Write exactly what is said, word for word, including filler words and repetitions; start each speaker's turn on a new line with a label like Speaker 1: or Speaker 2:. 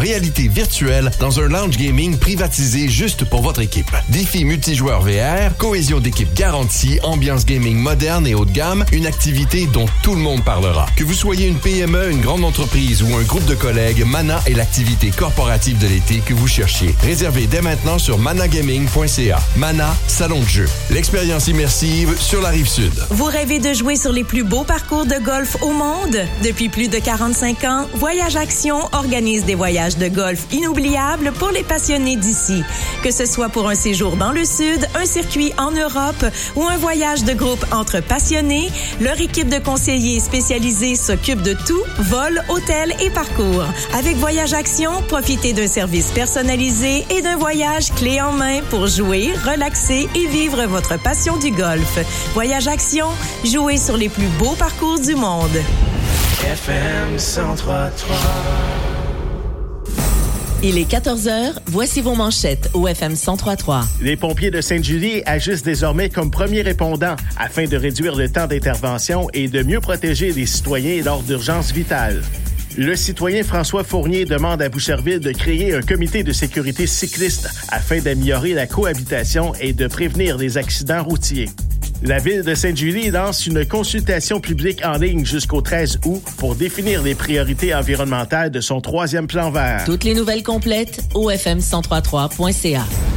Speaker 1: réalité virtuelle dans un lounge gaming privatisé juste pour votre équipe. Défis multijoueurs V R, cohésion d'équipe garantie, ambiance gaming moderne et haut de gamme, une activité dont tout le monde parlera. Que vous soyez une P M E, une grande entreprise ou un groupe de collègues, Mana est l'activité corporative de l'été que vous cherchiez. Réservez dès maintenant sur managaming point c a. Mana, salon de jeu. L'expérience immersive sur la Rive-Sud.
Speaker 2: Vous rêvez de jouer sur les plus beaux parcours de golf au monde? Depuis plus de quarante-cinq ans, Voyage Action organise des voyages de golf inoubliables pour les passionnés d'ici. Que ce soit pour un séjour dans le Sud, un circuit en Europe ou un voyage de groupe entre passionnés, leur équipe de conseillers spécialisés s'occupe de tout, vol, hôtel et parcours. Avec Voyage Action, profitez d'un service personnalisé et d'un voyage clé en main pour jouer, relaxer et vivre votre passion du golf. Voyage Action, jouez sur les plus beaux parcours du monde.
Speaker 3: F M cent trois trois.
Speaker 4: Il est quatorze heures, voici vos manchettes au F M cent trois trois.
Speaker 5: Les pompiers de Sainte-Julie agissent désormais comme premiers répondants afin de réduire le temps d'intervention et de mieux protéger les citoyens lors d'urgences vitales. Le citoyen François Fournier demande à Boucherville de créer un comité de sécurité cycliste afin d'améliorer la cohabitation et de prévenir les accidents routiers. La Ville de Sainte-Julie lance une consultation publique en ligne jusqu'au treize août pour définir les priorités environnementales de son troisième plan vert.
Speaker 4: Toutes les nouvelles complètes au f m cent trois point trois point c a.